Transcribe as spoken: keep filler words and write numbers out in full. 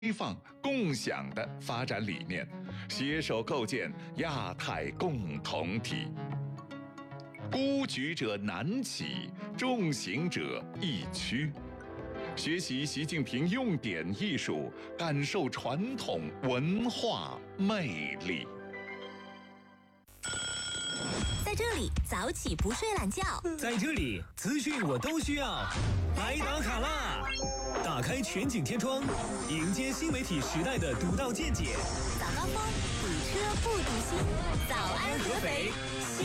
开放共享的发展理念，携手构建亚太共同体。孤举者难起，众行者易趋。学习习近平用典艺术，感受传统文化魅力。 在这里早起不睡懒觉， 在这里资讯我都需要。来打卡啦！打开全景天窗，迎接新媒体时代的独到见解。 早高峰，堵车不堵心。早安合肥。